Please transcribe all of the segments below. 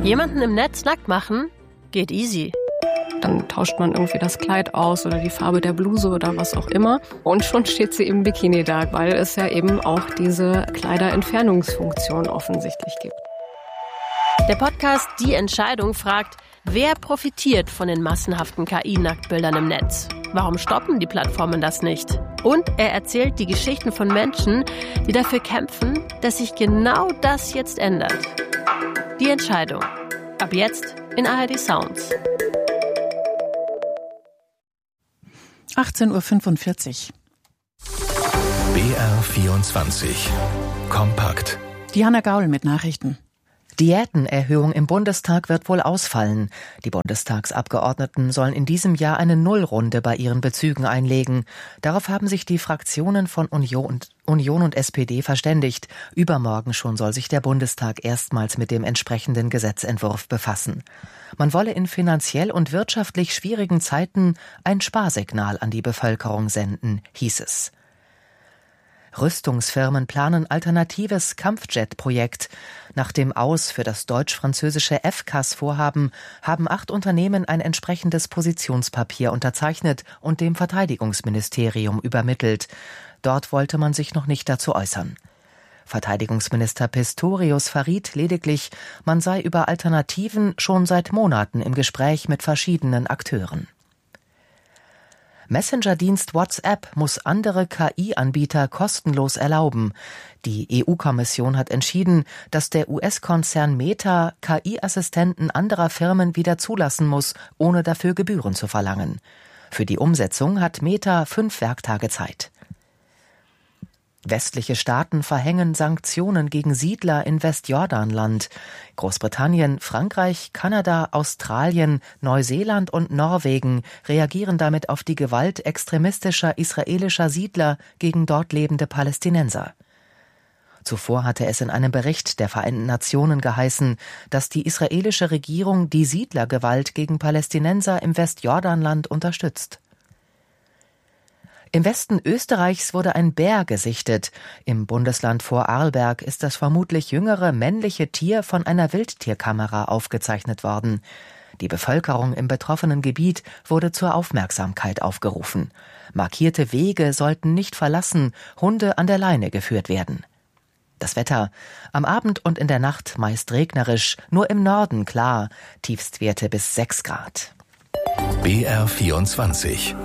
Jemanden im Netz nackt machen? Geht easy. Dann tauscht man irgendwie das Kleid aus oder die Farbe der Bluse oder was auch immer. Und schon steht sie im Bikini da, weil es ja eben auch diese Kleiderentfernungsfunktion offensichtlich gibt. Der Podcast Die Entscheidung fragt, wer profitiert von den massenhaften KI-Nacktbildern im Netz? Warum stoppen die Plattformen das nicht? Und er erzählt die Geschichten von Menschen, die dafür kämpfen, dass sich genau das jetzt ändert. Die Entscheidung. Ab jetzt in ARD Sounds. 18.45 Uhr. BR24 Kompakt. Diana Gaul mit Nachrichten. Diätenerhöhung im Bundestag wird wohl ausfallen. Die Bundestagsabgeordneten sollen in diesem Jahr eine Nullrunde bei ihren Bezügen einlegen. Darauf haben sich die Fraktionen von Union und SPD verständigt. Übermorgen schon soll sich der Bundestag erstmals mit dem entsprechenden Gesetzentwurf befassen. Man wolle in finanziell und wirtschaftlich schwierigen Zeiten ein Sparsignal an die Bevölkerung senden, hieß es. Rüstungsfirmen planen alternatives Kampfjet-Projekt. Nach dem Aus für das deutsch-französische FCAS-Vorhaben haben 8 Unternehmen ein entsprechendes Positionspapier unterzeichnet und dem Verteidigungsministerium übermittelt. Dort wollte man sich noch nicht dazu äußern. Verteidigungsminister Pistorius verriet lediglich, man sei über Alternativen schon seit Monaten im Gespräch mit verschiedenen Akteuren. Messenger-Dienst WhatsApp muss andere KI-Anbieter kostenlos erlauben. Die EU-Kommission hat entschieden, dass der US-Konzern Meta KI-Assistenten anderer Firmen wieder zulassen muss, ohne dafür Gebühren zu verlangen. Für die Umsetzung hat Meta 5 Werktage Zeit. Westliche Staaten verhängen Sanktionen gegen Siedler in Westjordanland. Großbritannien, Frankreich, Kanada, Australien, Neuseeland und Norwegen reagieren damit auf die Gewalt extremistischer israelischer Siedler gegen dort lebende Palästinenser. Zuvor hatte es in einem Bericht der Vereinten Nationen geheißen, dass die israelische Regierung die Siedlergewalt gegen Palästinenser im Westjordanland unterstützt. Im Westen Österreichs wurde ein Bär gesichtet. Im Bundesland Vorarlberg ist das vermutlich jüngere männliche Tier von einer Wildtierkamera aufgezeichnet worden. Die Bevölkerung im betroffenen Gebiet wurde zur Aufmerksamkeit aufgerufen. Markierte Wege sollten nicht verlassen, Hunde an der Leine geführt werden. Das Wetter: am Abend und in der Nacht meist regnerisch, nur im Norden klar, Tiefstwerte bis 6 Grad. BR24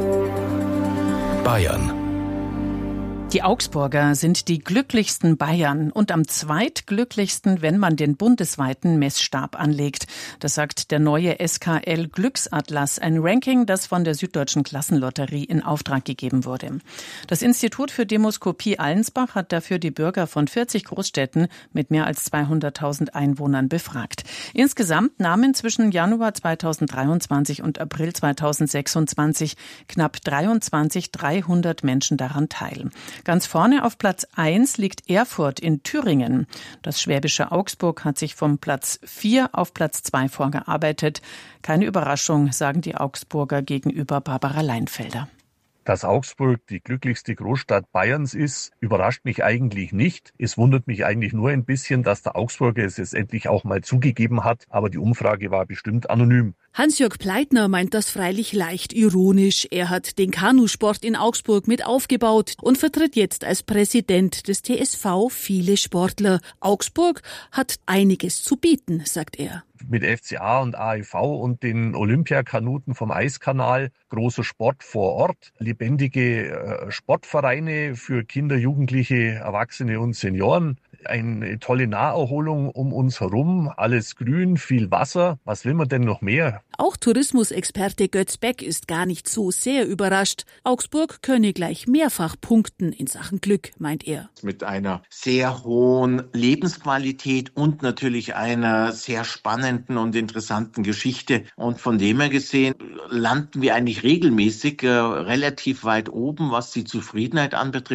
Bayern. Die Augsburger sind die glücklichsten Bayern und am zweitglücklichsten, wenn man den bundesweiten Messstab anlegt. Das sagt der neue SKL Glücksatlas, ein Ranking, das von der Süddeutschen Klassenlotterie in Auftrag gegeben wurde. Das Institut für Demoskopie Allensbach hat dafür die Bürger von 40 Großstädten mit mehr als 200.000 Einwohnern befragt. Insgesamt nahmen zwischen Januar 2023 und April 2026 knapp 23.300 Menschen daran teil. Ganz vorne auf Platz 1 liegt Erfurt in Thüringen. Das schwäbische Augsburg hat sich vom Platz 4 auf Platz 2 vorgearbeitet. Keine Überraschung, sagen die Augsburger gegenüber Barbara Leinfelder. Dass Augsburg die glücklichste Großstadt Bayerns ist, überrascht mich eigentlich nicht. Es wundert mich eigentlich nur ein bisschen, dass der Augsburger es jetzt endlich auch mal zugegeben hat. Aber die Umfrage war bestimmt anonym. Hans-Jörg Pleitner meint das freilich leicht ironisch. Er hat den Kanusport in Augsburg mit aufgebaut und vertritt jetzt als Präsident des TSV viele Sportler. Augsburg hat einiges zu bieten, sagt er. Mit FCA und AEV und den Olympiakanuten vom Eiskanal, großer Sport vor Ort, lebendige Sportvereine für Kinder, Jugendliche, Erwachsene und Senioren. Eine tolle Naherholung um uns herum, alles grün, viel Wasser. Was will man denn noch mehr? Auch Tourismusexperte Götz Beck ist gar nicht so sehr überrascht. Augsburg könne gleich mehrfach punkten in Sachen Glück, meint er. Mit einer sehr hohen Lebensqualität und natürlich einer sehr spannenden und interessanten Geschichte. Und von dem her gesehen landen wir eigentlich regelmäßig relativ weit oben, was die Zufriedenheit anbetrifft.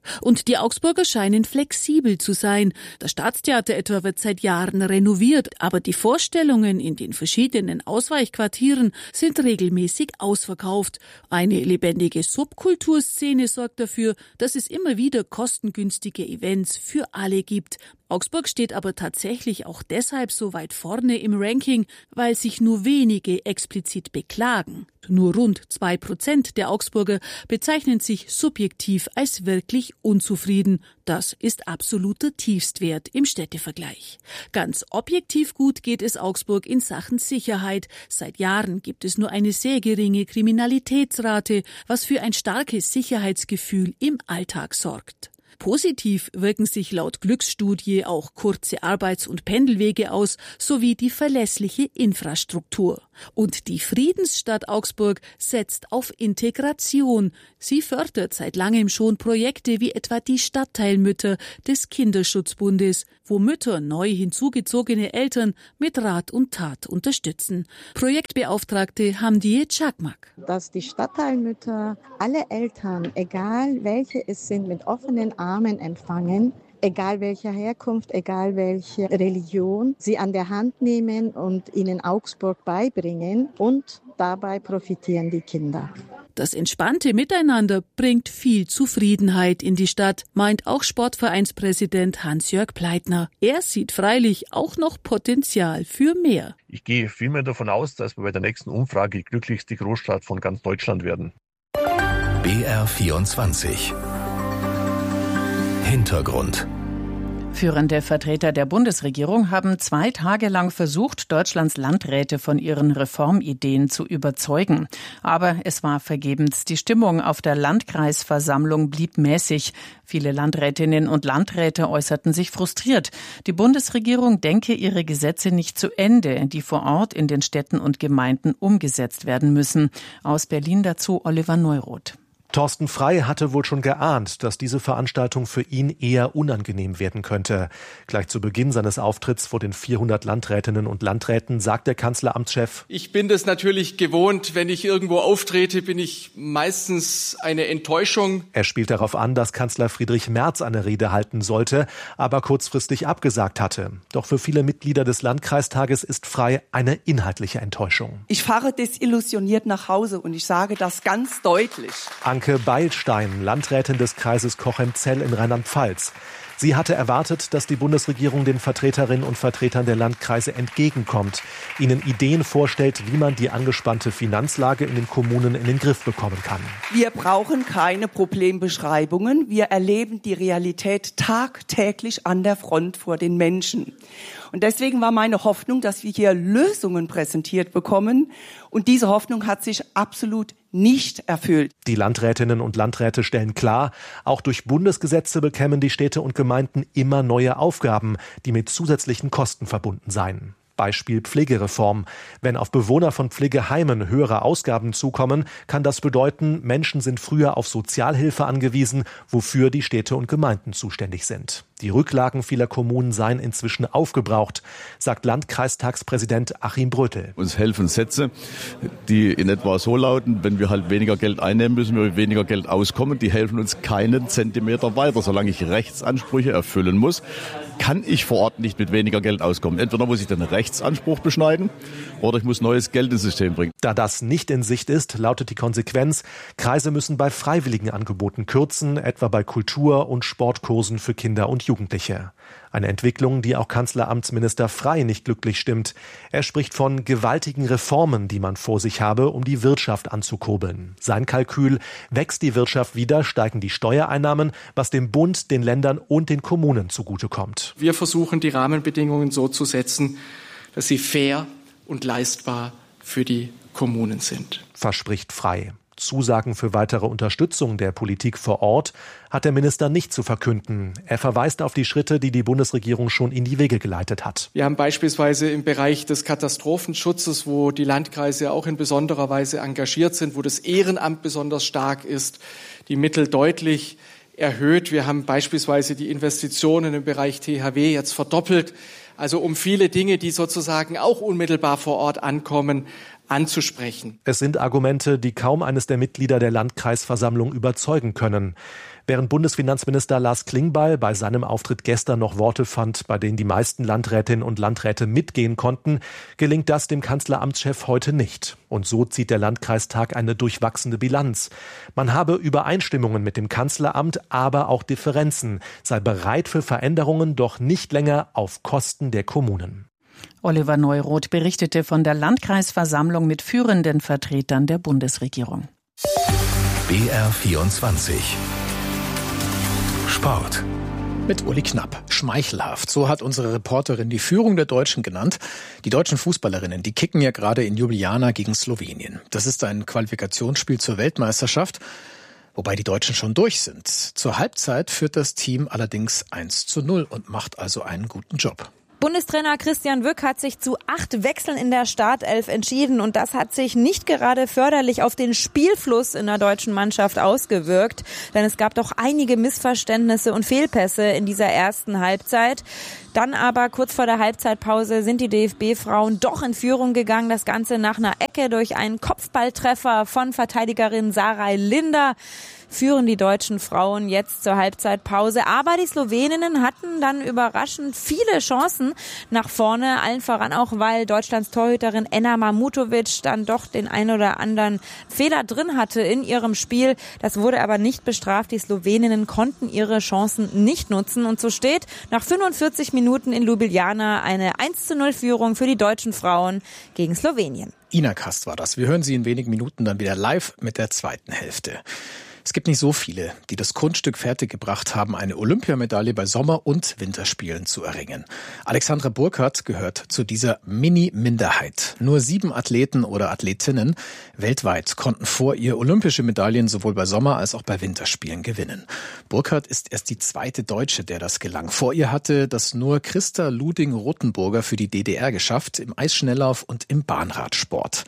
Und die Augsburger scheinen flexibel zu sein. Das Staatstheater etwa wird seit Jahren renoviert, aber die Vorstellungen in den verschiedenen Ausweichquartieren sind regelmäßig ausverkauft. Eine lebendige Subkulturszene sorgt dafür, dass es immer wieder kostengünstige Events für alle gibt. Augsburg steht aber tatsächlich auch deshalb so weit vorne im Ranking, weil sich nur wenige explizit beklagen. Nur rund 2% der Augsburger bezeichnen sich subjektiv als wirklich unzufrieden. Das ist absoluter Tiefstwert im Städtevergleich. Ganz objektiv gut geht es Augsburg in Sachen Sicherheit. Seit Jahren gibt es nur eine sehr geringe Kriminalitätsrate, was für ein starkes Sicherheitsgefühl im Alltag sorgt. Positiv wirken sich laut Glücksstudie auch kurze Arbeits- und Pendelwege aus, sowie die verlässliche Infrastruktur. Und die Friedensstadt Augsburg setzt auf Integration. Sie fördert seit langem schon Projekte wie etwa die Stadtteilmütter des Kinderschutzbundes, wo Mütter neu hinzugezogene Eltern mit Rat und Tat unterstützen. Projektbeauftragte Hamdiye Çakmak. Dass die Stadtteilmütter alle Eltern, egal welche es sind, mit offenen Armen empfangen, egal welcher Herkunft, egal welche Religion, sie an der Hand nehmen und ihnen Augsburg beibringen, und dabei profitieren die Kinder. Das entspannte Miteinander bringt viel Zufriedenheit in die Stadt, meint auch Sportvereinspräsident Hans-Jörg Pleitner. Er sieht freilich auch noch Potenzial für mehr. Ich gehe vielmehr davon aus, dass wir bei der nächsten Umfrage die glücklichste Großstadt von ganz Deutschland werden. BR24 Hintergrund. Führende Vertreter der Bundesregierung haben 2 Tage lang versucht, Deutschlands Landräte von ihren Reformideen zu überzeugen. Aber es war vergebens. Die Stimmung auf der Landkreisversammlung blieb mäßig. Viele Landrätinnen und Landräte äußerten sich frustriert. Die Bundesregierung denke ihre Gesetze nicht zu Ende, die vor Ort in den Städten und Gemeinden umgesetzt werden müssen. Aus Berlin dazu Oliver Neuroth. Thorsten Frey hatte wohl schon geahnt, dass diese Veranstaltung für ihn eher unangenehm werden könnte. Gleich zu Beginn seines Auftritts vor den 400 Landrätinnen und Landräten sagt der Kanzleramtschef: Ich bin das natürlich gewohnt, wenn ich irgendwo auftrete, bin ich meistens eine Enttäuschung. Er spielt darauf an, dass Kanzler Friedrich Merz eine Rede halten sollte, aber kurzfristig abgesagt hatte. Doch für viele Mitglieder des Landkreistages ist Frey eine inhaltliche Enttäuschung. Ich fahre desillusioniert nach Hause und ich sage das ganz deutlich. Anke Beilstein, Landrätin des Kreises Cochem-Zell in Rheinland-Pfalz. Sie hatte erwartet, dass die Bundesregierung den Vertreterinnen und Vertretern der Landkreise entgegenkommt, ihnen Ideen vorstellt, wie man die angespannte Finanzlage in den Kommunen in den Griff bekommen kann. Wir brauchen keine Problembeschreibungen. Wir erleben die Realität tagtäglich an der Front vor den Menschen. Und deswegen war meine Hoffnung, dass wir hier Lösungen präsentiert bekommen. Und diese Hoffnung hat sich absolut nicht erfüllt. Die Landrätinnen und Landräte stellen klar, auch durch Bundesgesetze bekämen die Städte und Gemeinden immer neue Aufgaben, die mit zusätzlichen Kosten verbunden seien. Beispiel Pflegereform. Wenn auf Bewohner von Pflegeheimen höhere Ausgaben zukommen, kann das bedeuten, Menschen sind früher auf Sozialhilfe angewiesen, wofür die Städte und Gemeinden zuständig sind. Die Rücklagen vieler Kommunen seien inzwischen aufgebraucht, sagt Landkreistagspräsident Achim Brötel. Uns helfen Sätze, die in etwa so lauten: Wenn wir halt weniger Geld einnehmen, müssen wir mit weniger Geld auskommen. Die helfen uns keinen Zentimeter weiter. Solange ich Rechtsansprüche erfüllen muss, kann ich vor Ort nicht mit weniger Geld auskommen. Entweder muss ich den Rechtsanspruch beschneiden oder ich muss neues Geld ins System bringen. Da das nicht in Sicht ist, lautet die Konsequenz: Kreise müssen bei freiwilligen Angeboten kürzen, etwa bei Kultur- und Sportkursen für Kinder und Jugendliche. Eine Entwicklung, die auch Kanzleramtsminister Frey nicht glücklich stimmt. Er spricht von gewaltigen Reformen, die man vor sich habe, um die Wirtschaft anzukurbeln. Sein Kalkül: Wächst die Wirtschaft wieder, steigen die Steuereinnahmen, was dem Bund, den Ländern und den Kommunen zugutekommt. Wir versuchen, die Rahmenbedingungen so zu setzen, dass sie fair und leistbar für die Kommunen sind. Verspricht Frey. Zusagen für weitere Unterstützung der Politik vor Ort hat der Minister nicht zu verkünden. Er verweist auf die Schritte, die die Bundesregierung schon in die Wege geleitet hat. Wir haben beispielsweise im Bereich des Katastrophenschutzes, wo die Landkreise auch in besonderer Weise engagiert sind, wo das Ehrenamt besonders stark ist, die Mittel deutlich erhöht. Wir haben beispielsweise die Investitionen im Bereich THW jetzt verdoppelt, also um viele Dinge, die sozusagen auch unmittelbar vor Ort ankommen, anzusprechen. Es sind Argumente, die kaum eines der Mitglieder der Landkreisversammlung überzeugen können. Während Bundesfinanzminister Lars Klingbeil bei seinem Auftritt gestern noch Worte fand, bei denen die meisten Landrätinnen und Landräte mitgehen konnten, gelingt das dem Kanzleramtschef heute nicht. Und so zieht der Landkreistag eine durchwachsene Bilanz. Man habe Übereinstimmungen mit dem Kanzleramt, aber auch Differenzen, sei bereit für Veränderungen, doch nicht länger auf Kosten der Kommunen. Oliver Neuroth berichtete von der Landkreisversammlung mit führenden Vertretern der Bundesregierung. BR24 Sport. Mit Uli Knapp. Schmeichelhaft. So hat unsere Reporterin die Führung der Deutschen genannt. Die deutschen Fußballerinnen, die kicken ja gerade in Ljubljana gegen Slowenien. Das ist ein Qualifikationsspiel zur Weltmeisterschaft, wobei die Deutschen schon durch sind. Zur Halbzeit führt das Team allerdings 1:0 und macht also einen guten Job. Bundestrainer Christian Wück hat sich zu 8 Wechseln in der Startelf entschieden und das hat sich nicht gerade förderlich auf den Spielfluss in der deutschen Mannschaft ausgewirkt, denn es gab doch einige Missverständnisse und Fehlpässe in dieser ersten Halbzeit. Dann aber kurz vor der Halbzeitpause sind die DFB-Frauen doch in Führung gegangen, das Ganze nach einer Ecke durch einen Kopfballtreffer von Verteidigerin Sarai Linder. Führen die deutschen Frauen jetzt zur Halbzeitpause. Aber die Sloweninnen hatten dann überraschend viele Chancen nach vorne. Allen voran auch, weil Deutschlands Torhüterin Enna Mamutovic dann doch den ein oder anderen Fehler drin hatte in ihrem Spiel. Das wurde aber nicht bestraft. Die Sloweninnen konnten ihre Chancen nicht nutzen. Und so steht nach 45 Minuten in Ljubljana eine 1:0-Führung für die deutschen Frauen gegen Slowenien. Ina Kast war das. Wir hören sie in wenigen Minuten dann wieder live mit der zweiten Hälfte. Es gibt nicht so viele, die das Kunststück fertiggebracht haben, eine Olympiamedaille bei Sommer- und Winterspielen zu erringen. Alexandra Burkhardt gehört zu dieser Mini-Minderheit. Nur 7 Athleten oder Athletinnen weltweit konnten vor ihr olympische Medaillen sowohl bei Sommer- als auch bei Winterspielen gewinnen. Burkhardt ist erst die zweite Deutsche, der das gelang. Vor ihr hatte das nur Christa Luding-Rothenburger für die DDR geschafft, im Eisschnelllauf und im Bahnradsport.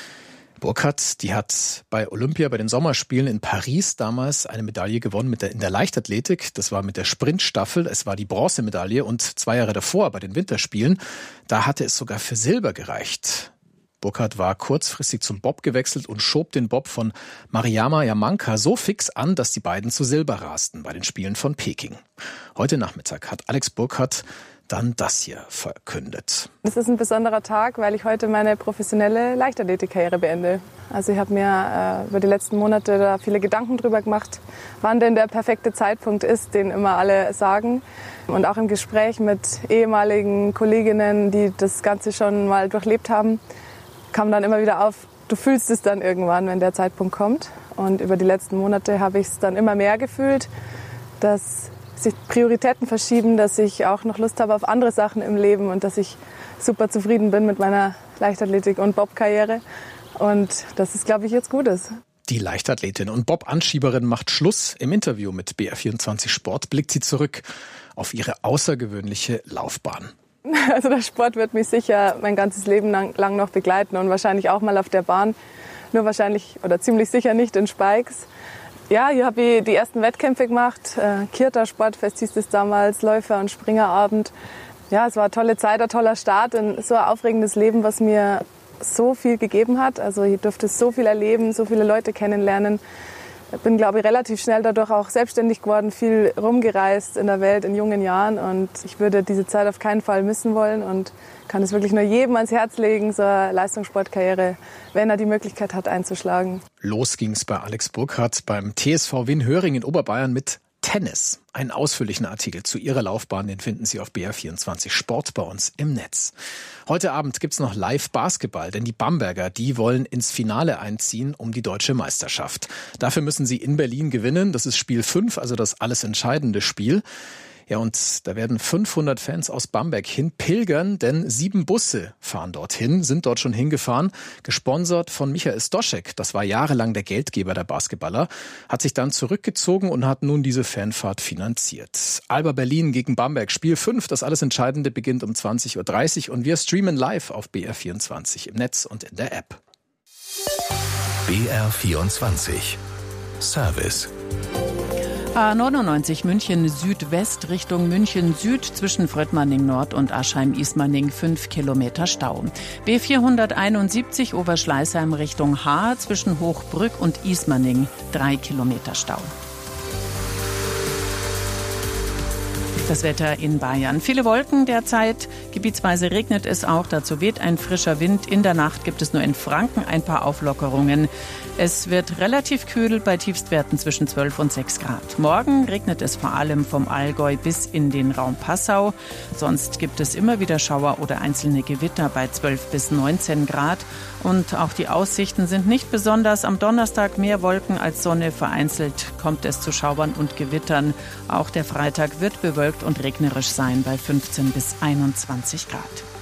Burkhardt, die hat bei Olympia, bei den Sommerspielen in Paris damals eine Medaille gewonnen in der Leichtathletik. Das war mit der Sprintstaffel. Es war die Bronzemedaille und 2 Jahre davor bei den Winterspielen, da hatte es sogar für Silber gereicht. Burkhardt war kurzfristig zum Bob gewechselt und schob den Bob von Mariama Yamanka so fix an, dass die beiden zu Silber rasten bei den Spielen von Peking. Heute Nachmittag hat Alex Burkhardt dann das hier verkündet. Es ist ein besonderer Tag, weil ich heute meine professionelle Leichtathletikkarriere beende. Also ich habe mir über die letzten Monate da viele Gedanken drüber gemacht, wann denn der perfekte Zeitpunkt ist, den immer alle sagen. Und auch im Gespräch mit ehemaligen Kolleginnen, die das Ganze schon mal durchlebt haben, kam dann immer wieder auf, du fühlst es dann irgendwann, wenn der Zeitpunkt kommt. Und über die letzten Monate habe ich es dann immer mehr gefühlt, dass sich Prioritäten verschieben, dass ich auch noch Lust habe auf andere Sachen im Leben und dass ich super zufrieden bin mit meiner Leichtathletik- und Bob-Karriere und dass es, glaube ich, jetzt gut ist. Die Leichtathletin und Bob-Anschieberin macht Schluss. Im Interview mit BR24 Sport blickt sie zurück auf ihre außergewöhnliche Laufbahn. Also der Sport wird mich sicher mein ganzes Leben lang noch begleiten und wahrscheinlich auch mal auf der Bahn, nur wahrscheinlich oder ziemlich sicher nicht in Spikes. Ja, hier habe ich die ersten Wettkämpfe gemacht. Kirta Sportfest hieß es damals, Läufer- und Springerabend. Ja, es war eine tolle Zeit, ein toller Start in so ein aufregendes Leben, was mir so viel gegeben hat. Also ich durfte so viel erleben, so viele Leute kennenlernen. Ich bin, glaube ich, relativ schnell dadurch auch selbstständig geworden, viel rumgereist in der Welt in jungen Jahren. Und ich würde diese Zeit auf keinen Fall missen wollen und kann es wirklich nur jedem ans Herz legen, so eine Leistungssportkarriere, wenn er die Möglichkeit hat, einzuschlagen. Los ging's bei Alex Burkhardt beim TSV Winhöring in Oberbayern mit Tennis. Einen ausführlichen Artikel zu ihrer Laufbahn, den finden Sie auf BR24 Sport bei uns im Netz. Heute Abend gibt's noch Live-Basketball, denn die Bamberger, die wollen ins Finale einziehen um die deutsche Meisterschaft. Dafür müssen sie in Berlin gewinnen. Das ist Spiel 5, also das alles entscheidende Spiel. Ja, und da werden 500 Fans aus Bamberg hinpilgern, denn 7 Busse fahren dorthin, sind dort schon hingefahren, gesponsert von Michael Stoschek. Das war jahrelang der Geldgeber der Basketballer, hat sich dann zurückgezogen und hat nun diese Fanfahrt finanziert. Alba Berlin gegen Bamberg, Spiel 5, das alles Entscheidende beginnt um 20.30 Uhr und wir streamen live auf BR24 im Netz und in der App. BR24 Service. A99 München Südwest Richtung München Süd zwischen Fröttmanning Nord und Aschheim-Ismaning 5 Kilometer Stau. B471 Oberschleißheim Richtung Haar zwischen Hochbrück und Ismaning 3 Kilometer Stau. Das Wetter in Bayern. Viele Wolken derzeit. Gebietsweise regnet es auch. Dazu weht ein frischer Wind. In der Nacht gibt es nur in Franken ein paar Auflockerungen. Es wird relativ kühl bei Tiefstwerten zwischen 12 und 6 Grad. Morgen regnet es vor allem vom Allgäu bis in den Raum Passau. Sonst gibt es immer wieder Schauer oder einzelne Gewitter bei 12 bis 19 Grad. Und auch die Aussichten sind nicht besonders. Am Donnerstag mehr Wolken als Sonne. Vereinzelt kommt es zu Schauern und Gewittern. Auch der Freitag wird bewölkt und regnerisch sein bei 15 bis 21 Grad.